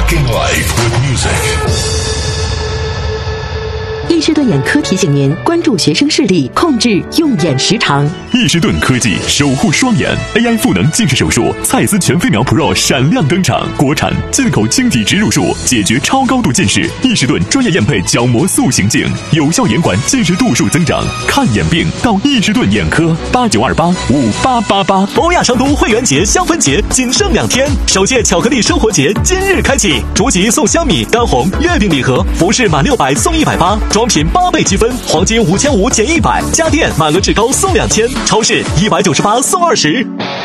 Rocking life with music。 易士顿眼科提醒您关注学生视力，控制用眼时长。 易士顿科技守护双眼 AI 赋能近视手术，蔡司全飞秒 Pro 闪亮登场，国产进口晶体植入术，解决超高度近视。易士顿专业验配角膜塑形镜，有效延缓近视度数增长。看眼病到易士顿眼科，89285888。 欧亚商都会员节香氛节仅剩2天，首届巧克力生活节今日开启，逐级送香米、干红、月饼礼盒，服饰满600送180，装品8倍积分，黄金5500减100，家电满额至高送2000，超市198送20。